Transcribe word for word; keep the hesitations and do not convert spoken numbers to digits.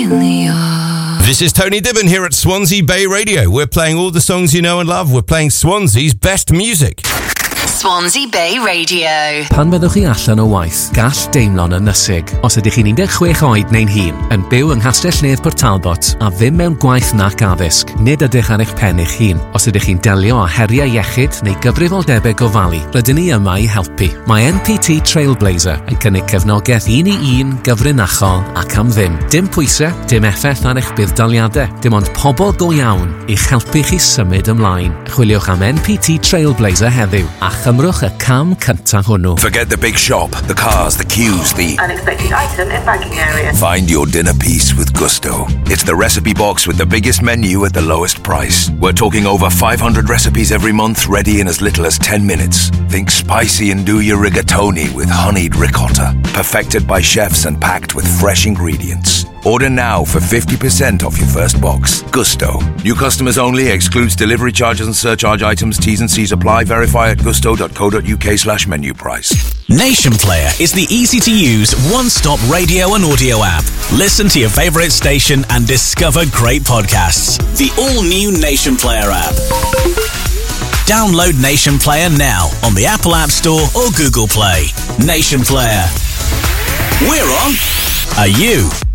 in the yard. This is Tony Dibben here at Swansea Bay Radio. We're playing all the songs you know and love. We're playing Swansea's best music. Swansea Bay Radio. Pan byddwch chi allan o waith, gall deimlo'n ynysig. Os ydych chi'n un deg chwech oed neu'n hŷn, yn byw yng Nghastell Nedd Port Talbot, a ddim mewn gwaith nac addysg, nid ydych ar eich pen eich hun. Os ydych chi'n delio â heriau iechyd neu gyfrifoldebau gofalu, rydyn ni yma i helpu. Mae N P T Trailblazer yn cynnig cefnogaeth un i un, gyfrinachol ac am ddim. Dim pwysau, dim effaith ar eich buddsoddiadau, dim ond pobl go iawn i'ch helpu chi symud ymlaen. Chwiliwch am N P T Trailblazer heddiw, a chymrwch y cam cyntaf hwnnw. Forget the big shop, the cars, the queues, the unexpected item in bagging area. Find your dinner piece with Gusto. It's the recipe box with the biggest menu at the lowest price. We're talking over five hundred recipes every month, ready in as little as ten minutes. Think spicy and do your rigatoni with honeyed ricotta, perfected by chefs and packed with fresh ingredients. Order now for fifty percent off your first box. Gusto. New customers only. Excludes delivery charges and surcharge items. T's and C's apply. Verify at gusto.co.uk slash menu price. Nation Player is the easy-to-use, one-stop radio and audio app. Listen to your favourite station and discover great podcasts. The all-new Nation Player app. Download Nation Player now on the Apple App Store or Google Play. Nation Player. We're on. Are you?